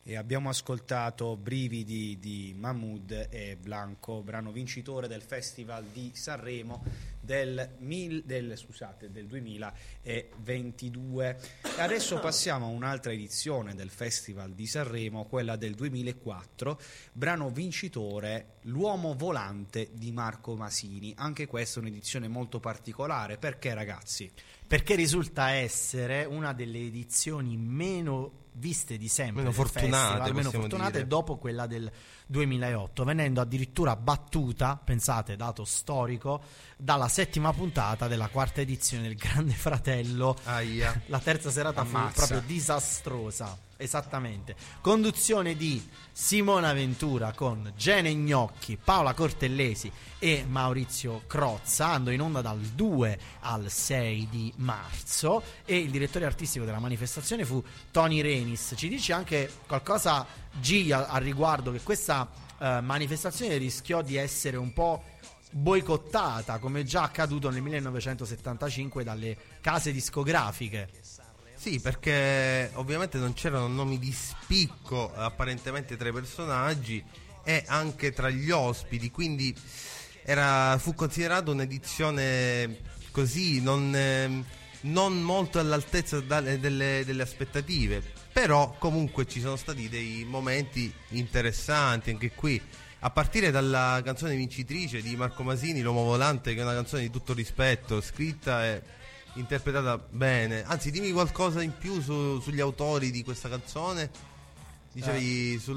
E abbiamo ascoltato Brividi di Mahmood e Blanco, brano vincitore del Festival di Sanremo del 2022. E adesso passiamo a un'altra edizione del Festival di Sanremo, quella del 2004, brano vincitore L'uomo volante di Marco Masini. Anche questa è un'edizione molto particolare. Perché, ragazzi? Perché risulta essere una delle edizioni meno viste di sempre, meno fortunate dopo quella del 2008, venendo addirittura battuta, pensate, dato storico, dalla 7ª puntata della 4ª edizione del Grande Fratello. Aia. La terza serata fu proprio disastrosa. Esattamente. Conduzione di Simona Ventura con Gene Gnocchi, Paola Cortellesi e Maurizio Crozza, andò in onda dal 2 al 6 di marzo e il direttore artistico della manifestazione fu Tony Renis. Ci dice anche qualcosa, G, al riguardo, che questa manifestazione rischiò di essere un po' boicottata, come già accaduto nel 1975 dalle case discografiche. Sì, perché ovviamente non c'erano nomi di spicco apparentemente tra i personaggi e anche tra gli ospiti, quindi fu considerato un'edizione così non molto all'altezza delle aspettative, però comunque ci sono stati dei momenti interessanti anche qui, a partire dalla canzone vincitrice di Marco Masini, L'uomo volante, che è una canzone di tutto rispetto, scritta e interpretata bene. Anzi, dimmi qualcosa in più sugli autori di questa canzone. Dicevi su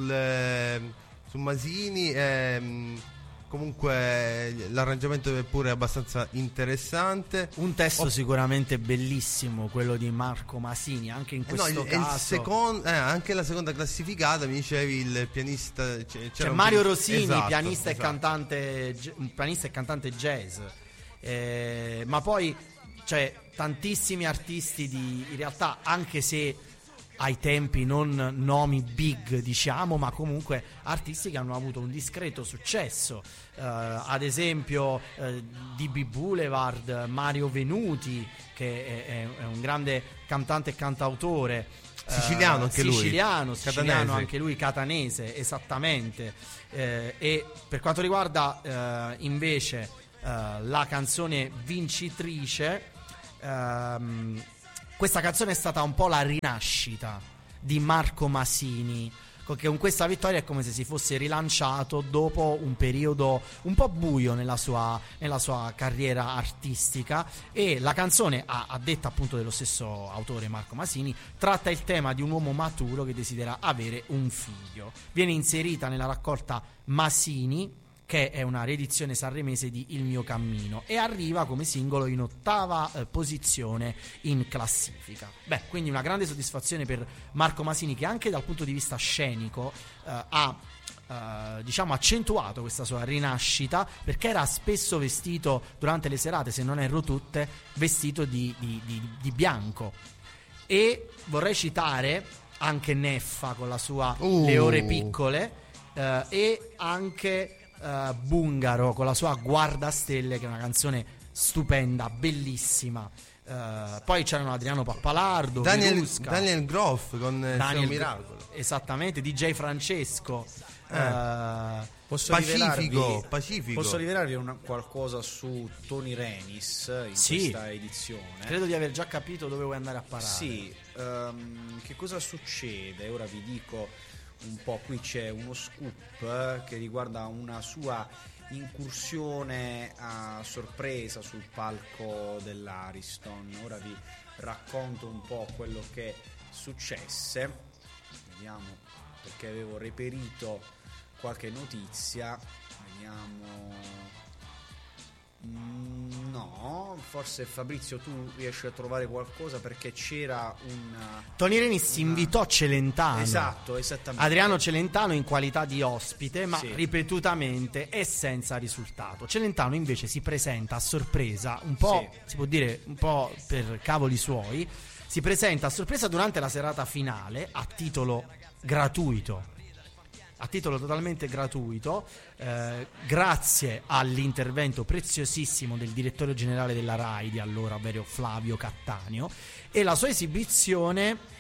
Masini, comunque l'arrangiamento è pure abbastanza interessante. Un testo sicuramente bellissimo, quello di Marco Masini, anche in questo caso. Anche la seconda classificata, mi dicevi, il pianista, c'è Mario Rosini, esatto, pianista e cantante jazz. Ma poi tantissimi artisti in realtà, anche se ai tempi non nomi big, diciamo, ma comunque artisti che hanno avuto un discreto successo, ad esempio DB Boulevard, Mario Venuti, che è un grande cantante e cantautore, siciliano anche siciliano anche lui, catanese, esattamente. E per quanto riguarda invece la canzone vincitrice, questa canzone è stata un po' la rinascita di Marco Masini, che con questa vittoria è come se si fosse rilanciato dopo un periodo un po' buio nella sua carriera artistica. E la canzone, a detta appunto dello stesso autore Marco Masini, tratta il tema di un uomo maturo che desidera avere un figlio. Viene inserita nella raccolta Masini, che è una riedizione sanremese di Il mio cammino, e arriva come singolo in 8ª posizione in classifica. Quindi una grande soddisfazione per Marco Masini, che anche dal punto di vista scenico ha accentuato questa sua rinascita, perché era spesso vestito durante le serate, se non erro tutte, vestito di bianco. E vorrei citare anche Neffa con la sua Le ore piccole, e anche Bungaro con la sua Guardastelle, che è una canzone stupenda, bellissima. Poi c'erano Adriano Pappalardo, Daniel Groff con Daniel Miracolo, esattamente, DJ Francesco. Pacifico. Posso rivelarvi qualcosa su Tony Renis in questa edizione? Credo di aver già capito dove vuoi andare a parare. Sì, che cosa succede? Ora vi dico un po'. Qui c'è uno scoop che riguarda una sua incursione a sorpresa sul palco dell'Ariston. Ora vi racconto un po' quello che successe. Vediamo, perché avevo reperito qualche notizia. Vediamo. No, forse Fabrizio tu riesci a trovare qualcosa, perché c'era Tony Renis invitò Celentano. Esatto, esattamente. Adriano Celentano in qualità di ospite, ma ripetutamente e senza risultato. Celentano invece si presenta a sorpresa, un po', si può dire, un po' per cavoli suoi, si presenta a sorpresa durante la serata finale a titolo totalmente gratuito, grazie all'intervento preziosissimo del direttore generale della RAI di allora, ovvero Flavio Cattaneo, e la sua esibizione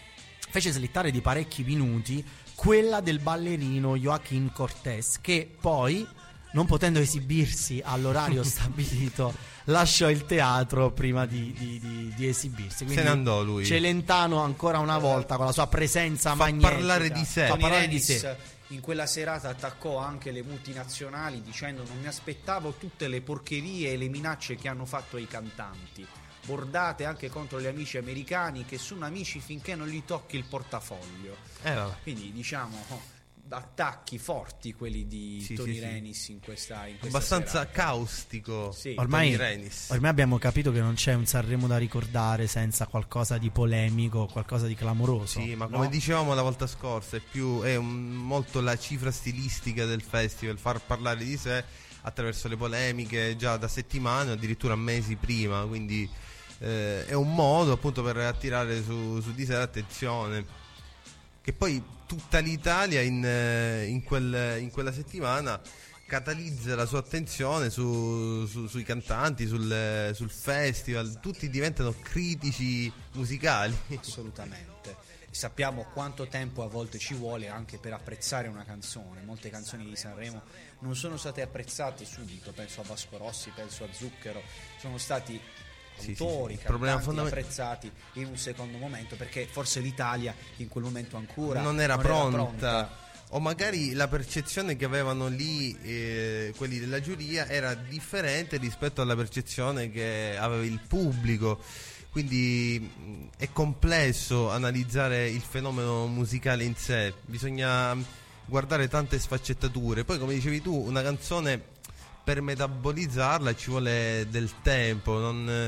fece slittare di parecchi minuti quella del ballerino Joaquín Cortés, che poi, non potendo esibirsi all'orario stabilito, lasciò il teatro prima di esibirsi. Quindi se ne andò lui. Celentano ancora una volta con la sua presenza magnetica parlare di sé. fa parlare di Renis sé. in quella serata attaccò anche le multinazionali dicendo: non mi aspettavo tutte le porcherie e le minacce che hanno fatto ai cantanti, bordate anche contro gli amici americani che sono amici finché non gli tocchi il portafoglio. Vabbè. Quindi diciamo attacchi forti quelli di Sì, Tony sì, sì. Renis in questa Abbastanza serata. caustico. Sì. Ormai, Tony Renis. ormai abbiamo capito che non c'è un Sanremo da ricordare senza qualcosa di polemico, qualcosa di clamoroso. Sì, ma no? come dicevamo la volta scorsa, molto la cifra stilistica del festival, far parlare di sé attraverso le polemiche già da settimane, addirittura mesi prima, quindi è un modo appunto per attirare su di sé l'attenzione. Che poi tutta l'Italia in quella settimana catalizza la sua attenzione sui cantanti, sul festival, tutti diventano critici musicali. Assolutamente. E sappiamo quanto tempo a volte ci vuole anche per apprezzare una canzone. Molte canzoni di Sanremo non sono state apprezzate subito, penso a Vasco Rossi, penso a Zucchero, sono stati Sì, autori, sì. Il problema cantanti apprezzati in un secondo momento, perché forse l'Italia in quel momento ancora non era pronta. O magari la percezione che avevano lì quelli della giuria era differente rispetto alla percezione che aveva il pubblico. Quindi è complesso analizzare il fenomeno musicale in sé, bisogna guardare tante sfaccettature. Poi, come dicevi tu, una canzone per metabolizzarla ci vuole del tempo,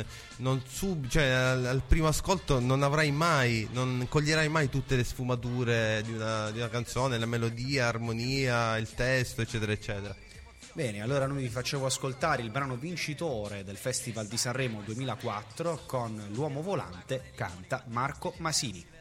cioè al primo ascolto non coglierai mai tutte le sfumature di una canzone, la melodia, l'armonia, il testo, eccetera eccetera. Bene, allora noi vi facciamo ascoltare il brano vincitore del Festival di Sanremo 2004 con L'uomo volante, canta Marco Masini.